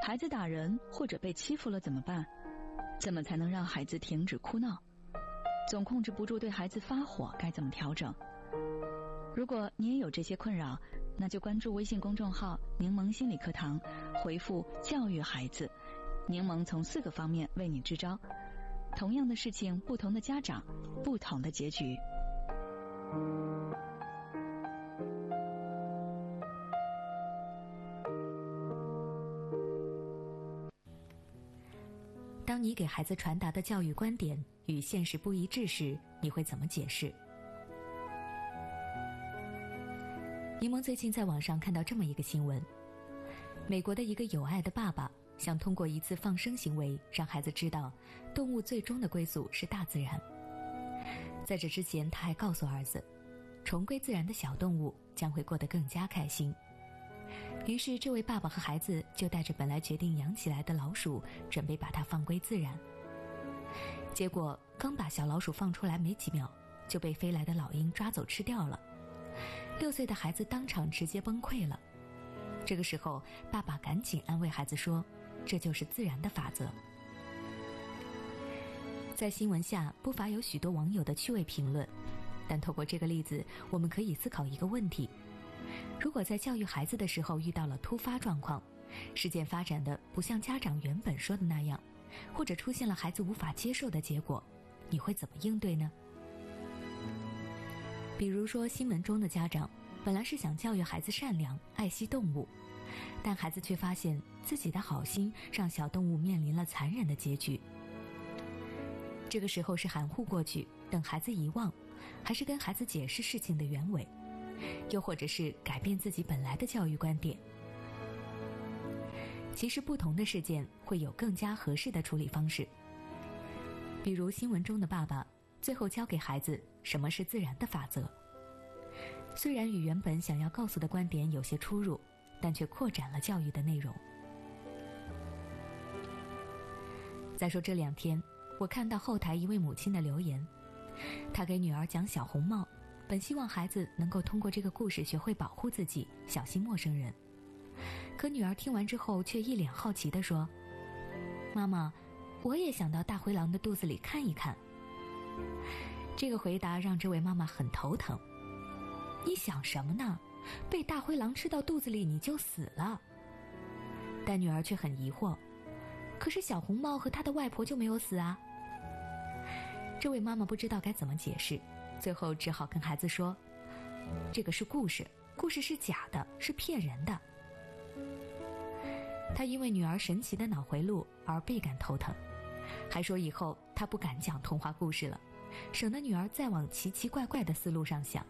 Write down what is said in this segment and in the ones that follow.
孩子打人或者被欺负了怎么办？怎么才能让孩子停止哭闹？总控制不住对孩子发火，该怎么调整？如果你也有这些困扰，那就关注微信公众号柠檬心理课堂，回复教育孩子，柠檬从4个方面为你支招。同样的事情，不同的家长，不同的结局。 当你给孩子传达的教育观点与现实不一致时，你会怎么解释？柠檬最近在网上看到这么一个新闻，美国的一个有爱的爸爸想通过一次放生行为让孩子知道动物最终的归宿是大自然。在这之前，他还告诉儿子，重归自然的小动物将会过得更加开心。于是这位爸爸和孩子就带着本来决定养起来的老鼠，准备把它放归自然。结果刚把小老鼠放出来没几秒，就被飞来的老鹰抓走吃掉了。6岁的孩子当场直接崩溃了。这个时候，爸爸赶紧安慰孩子说，这就是自然的法则。在新闻下不乏有许多网友的趣味评论，但透过这个例子，我们可以思考一个问题：如果在教育孩子的时候遇到了突发状况，事件发展的不像家长原本说的那样，或者出现了孩子无法接受的结果，你会怎么应对呢？比如说新闻中的家长本来是想教育孩子善良爱惜动物，但孩子却发现自己的好心让小动物面临了残忍的结局。这个时候是含糊过去等孩子遗忘，还是跟孩子解释事情的原委，又或者是改变自己本来的教育观点？其实不同的事件会有更加合适的处理方式。比如新闻中的爸爸最后教给孩子什么是自然的法则，虽然与原本想要告诉的观点有些出入，但却扩展了教育的内容。再说这2天，我看到后台一位母亲的留言，她给女儿讲小红帽，本希望孩子能够通过这个故事学会保护自己，小心陌生人。可女儿听完之后却一脸好奇地说，妈妈，我也想到大灰狼的肚子里看一看。这个回答让这位妈妈很头疼。你想什么呢？被大灰狼吃到肚子里你就死了。但女儿却很疑惑，可是小红帽和她的外婆就没有死啊。这位妈妈不知道该怎么解释，最后只好跟孩子说，这个是故事，故事是假的，是骗人的。她因为女儿神奇的脑回路而倍感头疼，还说以后她不敢讲童话故事了，省得女儿再往奇奇怪怪的思路上想。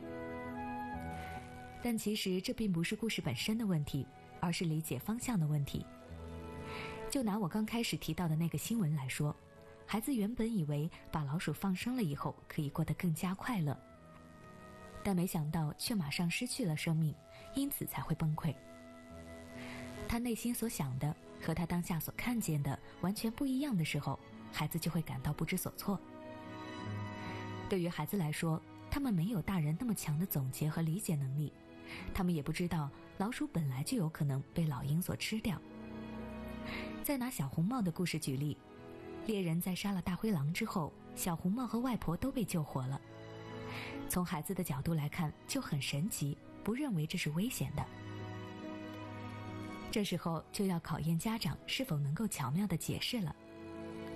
但其实这并不是故事本身的问题，而是理解方向的问题。就拿我刚开始提到的那个新闻来说，孩子原本以为把老鼠放生了以后可以过得更加快乐，但没想到却马上失去了生命，因此才会崩溃。他内心所想的和他当下所看见的完全不一样的时候，孩子就会感到不知所措。对于孩子来说，他们没有大人那么强的总结和理解能力，他们也不知道老鼠本来就有可能被老鹰所吃掉。再拿小红帽的故事举例，猎人在杀了大灰狼之后，小红帽和外婆都被救活了。从孩子的角度来看就很神奇，不认为这是危险的。这时候就要考验家长是否能够巧妙地解释了，